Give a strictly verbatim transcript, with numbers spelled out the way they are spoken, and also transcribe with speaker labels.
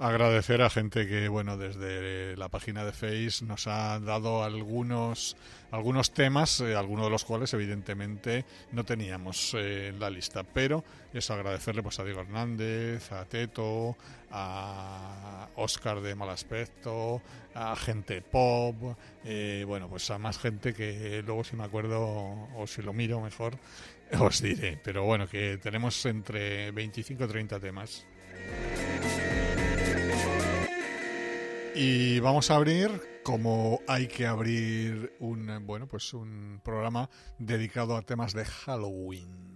Speaker 1: Agradecer a gente que, bueno, desde la página de Face nos ha dado algunos algunos temas, eh, algunos de los cuales evidentemente no teníamos eh, en la lista, pero eso, agradecerle pues a Diego Hernández, a Teto, a Óscar de Mal Aspecto, a gente pop, eh, bueno, pues a más gente que luego, si me acuerdo o si lo miro mejor, os diré, pero bueno, que tenemos entre veinticinco y treinta temas. Y vamos a abrir, como hay que abrir un, bueno, pues un programa dedicado a temas de Halloween.